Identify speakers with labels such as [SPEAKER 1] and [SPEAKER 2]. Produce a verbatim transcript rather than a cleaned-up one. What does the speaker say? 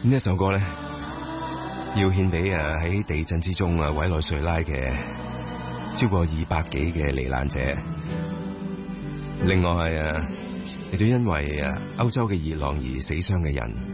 [SPEAKER 1] 呢一首歌咧，要獻俾啊喺地震之中啊委內瑞拉嘅超過二百幾嘅罹難者。另外啊，亦都因為啊歐洲嘅熱浪而死傷嘅人。